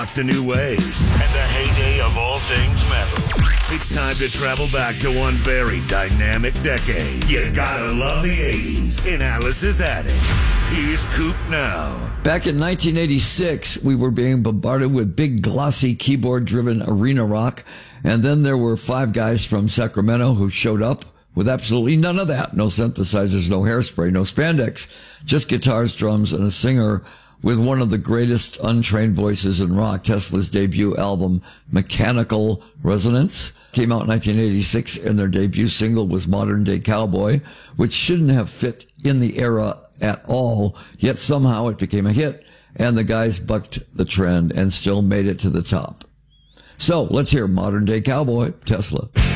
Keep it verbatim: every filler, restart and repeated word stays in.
The new wave. And the heyday of all things metal. It's time to travel back to one very dynamic decade. You gotta love the eighties in Alice's Attic. Here's Coop now. Back in nineteen eighty-six, we were being bombarded with big, glossy, keyboard-driven arena rock. And then there were five guys from Sacramento who showed up with absolutely none of that. No synthesizers, no hairspray, no spandex. Just guitars, drums, and a singer with one of the greatest untrained voices in rock. Tesla's debut album, Mechanical Resonance, came out in nineteen eighty-six, and their debut single was Modern Day Cowboy, which shouldn't have fit in the era at all, yet somehow it became a hit, and the guys bucked the trend and still made it to the top. So let's hear Modern Day Cowboy, Tesla.